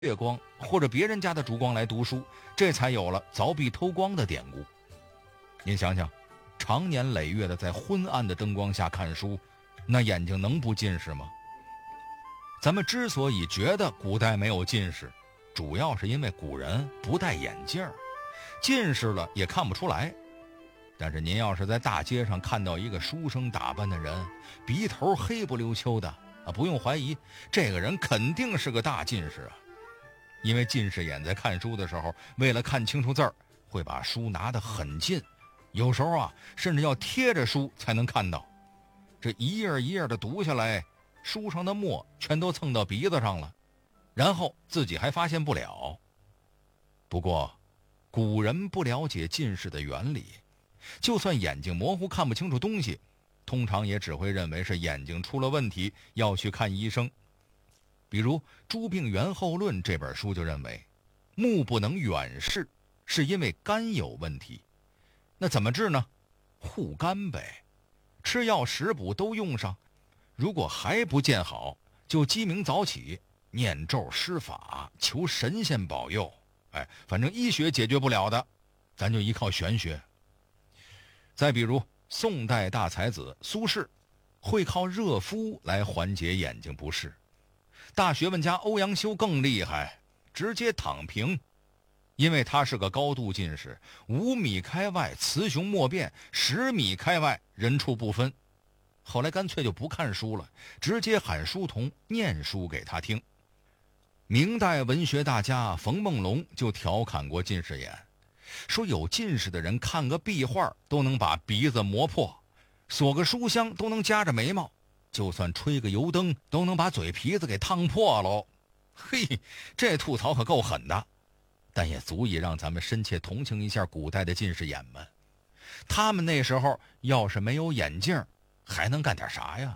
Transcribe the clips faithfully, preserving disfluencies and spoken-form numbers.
月光或者别人家的烛光来读书，这才有了凿壁偷光的典故。您想想，长年累月的在昏暗的灯光下看书，那眼睛能不近视吗？咱们之所以觉得古代没有近视，主要是因为古人不戴眼镜，近视了也看不出来。但是您要是在大街上看到一个书生打扮的人，鼻头黑不溜秋的啊，不用怀疑，这个人肯定是个大近视啊。因为近视眼在看书的时候，为了看清楚字儿，会把书拿得很近，有时候啊，甚至要贴着书才能看到。这一页一页的读下来，书上的墨全都蹭到鼻子上了，然后自己还发现不了。不过，古人不了解近视的原理，就算眼睛模糊看不清楚东西，通常也只会认为是眼睛出了问题，要去看医生。比如《诸病源候论》这本书就认为，目不能远视是因为肝有问题。那怎么治呢？护肝呗，吃药食补都用上。如果还不见好，就鸡鸣早起，念咒施法，求神仙保佑。哎，反正医学解决不了的，咱就依靠玄学。再比如宋代大才子苏轼，会靠热敷来缓解眼睛不适。大学问家欧阳修更厉害，直接躺平，因为他是个高度近视，五米开外雌雄莫辨，十米开外人畜不分。后来干脆就不看书了，直接喊书童念书给他听。明代文学大家冯梦龙就调侃过近视眼，说有近视的人看个壁画都能把鼻子磨破，锁个书箱都能夹着眉毛，就算吹个油灯都能把嘴皮子给烫破喽。嘿，这吐槽可够狠的，但也足以让咱们深切同情一下古代的近视眼们。他们那时候要是没有眼镜，还能干点啥呀？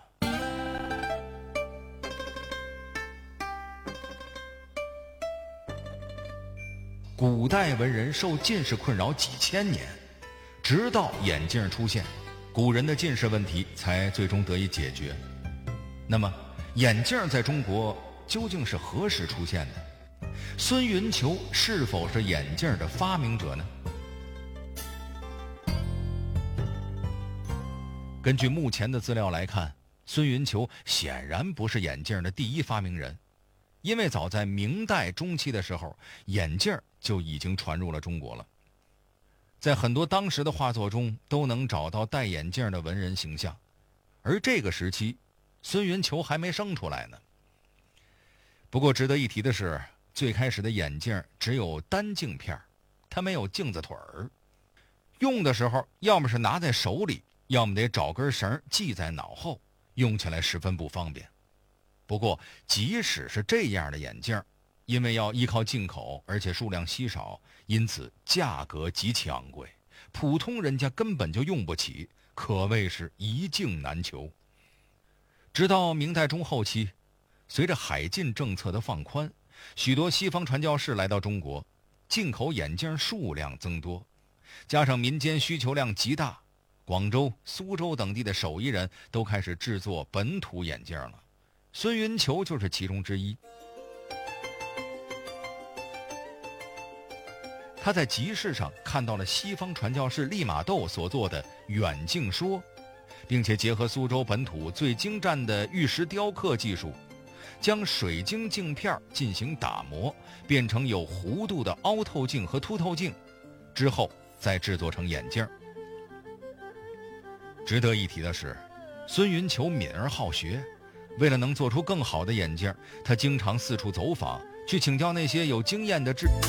古代文人受近视困扰几千年，直到眼镜出现，古人的近视问题才最终得以解决。那么，眼镜在中国究竟是何时出现的？孙云球是否是眼镜的发明者呢？根据目前的资料来看，孙云球显然不是眼镜的第一发明人，因为早在明代中期的时候，眼镜就已经传入了中国了。在很多当时的画作中都能找到戴眼镜的文人形象，而这个时期孙云球还没生出来呢。不过值得一提的是，最开始的眼镜只有单镜片，它没有镜子腿儿，用的时候要么是拿在手里，要么得找根绳系在脑后，用起来十分不方便。不过即使是这样的眼镜，因为要依靠进口，而且数量稀少，因此价格极其昂贵，普通人家根本就用不起，可谓是一镜难求。直到明代中后期，随着海禁政策的放宽，许多西方传教士来到中国，进口眼镜数量增多，加上民间需求量极大，广州、苏州等地的手艺人都开始制作本土眼镜了。孙云球就是其中之一。他在集市上看到了西方传教士利玛窦所做的远镜说，并且结合苏州本土最精湛的玉石雕刻技术，将水晶镜片进行打磨，变成有弧度的凹透镜和凸透镜，之后再制作成眼镜。值得一提的是，孙云球敏而好学，为了能做出更好的眼镜，他经常四处走访，去请教那些有经验的制